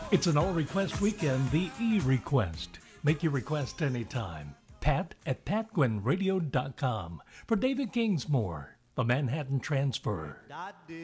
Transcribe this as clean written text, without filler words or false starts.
It's an all-request weekend, the E-Request. Make your request anytime. Pat at patquinradio.com. For David Kingsmore, the Manhattan Transfer.